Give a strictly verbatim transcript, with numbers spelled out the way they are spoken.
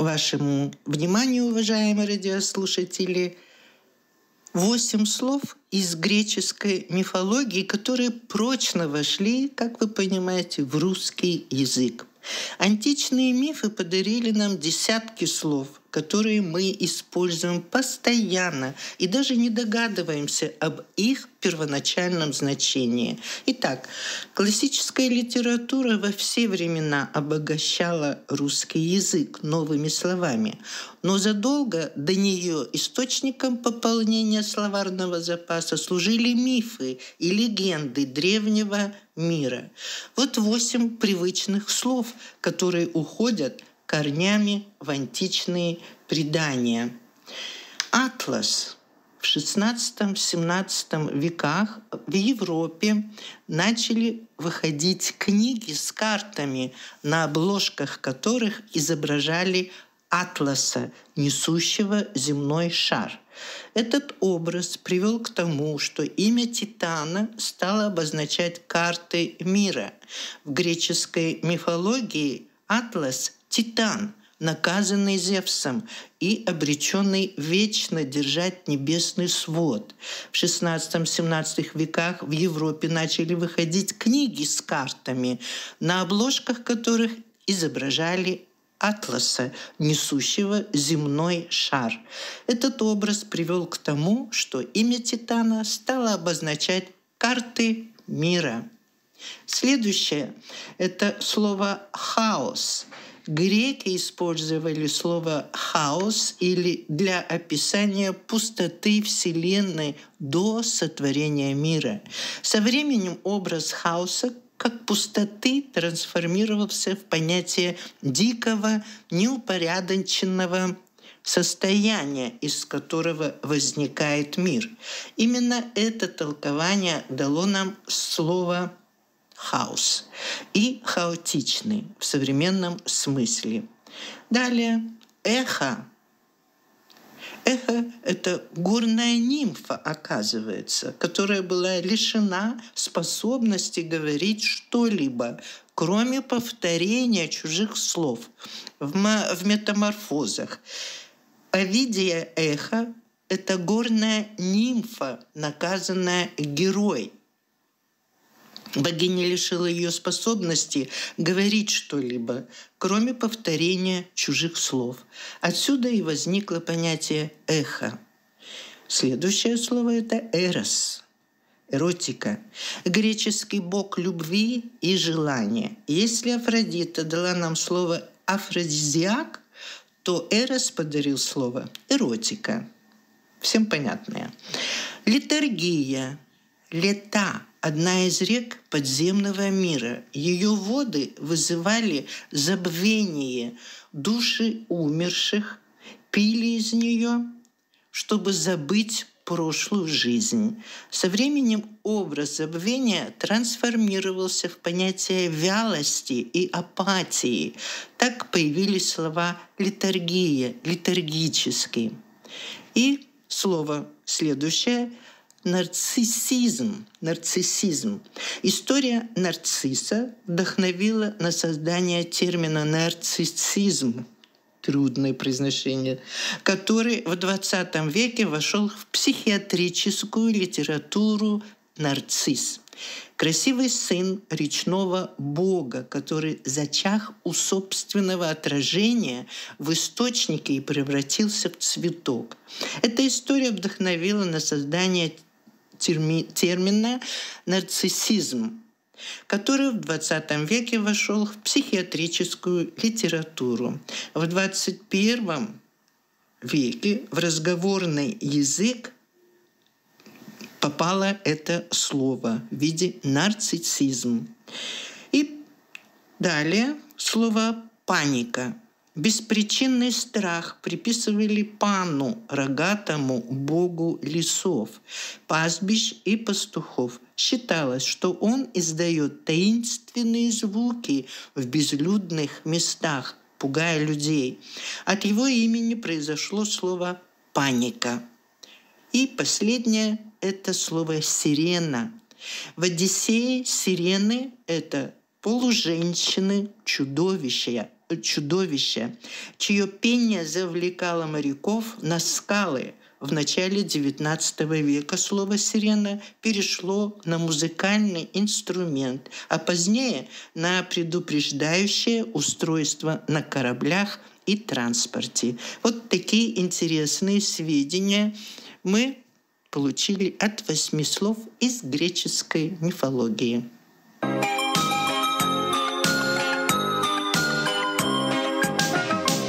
вашему вниманию, уважаемые радиослушатели, восемь слов из греческой мифологии, которые прочно вошли, как вы понимаете, в русский язык. Античные мифы подарили нам десятки слов, которые мы используем постоянно и даже не догадываемся об их первоначальном значении. Итак, классическая литература во все времена обогащала русский язык новыми словами, но задолго до нее источником пополнения словарного запаса служили мифы и легенды древнего мира. Вот восемь привычных слов, которые уходят корнями в античные предания. Атлас. В шестнадцатом-семнадцатом веках в Европе начали выходить книги с картами, на обложках которых изображали атласа, несущего земной шар. Этот образ привел к тому, что имя Титана стало обозначать карты мира. В греческой мифологии Атлас – Титан, наказанный Зевсом и обреченный вечно держать небесный свод. В шестнадцатом-семнадцатом веках в Европе начали выходить книги с картами, на обложках которых изображали Атласа, несущего земной шар. Этот образ привел к тому, что имя Титана стало обозначать карты мира. Следующее – это слово «хаос». Греки использовали слово «хаос» или для описания пустоты Вселенной до сотворения мира. Со временем образ хаоса как пустоты трансформировался в понятие дикого, неупорядоченного состояния, из которого возникает мир. Именно это толкование дало нам слово «хаос» и «хаотичный» в современном смысле. Далее «эхо». Эхо – это горная нимфа, оказывается, которая была лишена способности говорить что-либо, кроме повторения чужих слов в, в метаморфозах. Овидия эхо – это горная нимфа, наказанная герой. Богиня лишила ее способности говорить что-либо, кроме повторения чужих слов. Отсюда и возникло понятие «эхо». Следующее слово – это «эрос», эротика, греческий бог любви и желания. Если Афродита дала нам слово «афродизиак», то Эрос подарил слово «эротика». Всем понятное. Литургия, лета – одна из рек подземного мира. Ее воды вызывали забвение. Души умерших пили из нее, чтобы забыть прошлую жизнь. Со временем образ забвения трансформировался в понятие вялости и апатии. Так появились слова «литургия», «литургический». И слово следующее – нарциссизм. Нарциссизм. История нарцисса вдохновила на создание термина нарциссизм, трудное произношение, который в двадцатом веке вошел в психиатрическую литературу. Нарцисс. Красивый сын речного бога, который зачах у собственного отражения в источнике и превратился в цветок. Эта история вдохновила на создание терми- термина «нарциссизм», который в двадцатом веке вошел в психиатрическую литературу. В двадцать первом веке в разговорный язык попало это слово в виде нарциссизм. И далее слово «паника». Беспричинный страх приписывали Пану, рогатому богу лесов, пастбищ и пастухов. Считалось, что он издает таинственные звуки в безлюдных местах, пугая людей. От его имени произошло слово «паника». И последнее – это слово «сирена». В «Одиссее» сирены – это полуженщины, чудовища, чудовище, чье пение завлекало моряков на скалы. В начале девятнадцатого века слово «сирена» перешло на музыкальный инструмент, а позднее на предупреждающее устройство на кораблях и транспорте. Вот такие интересные сведения мы получили от восьми слов из греческой мифологии.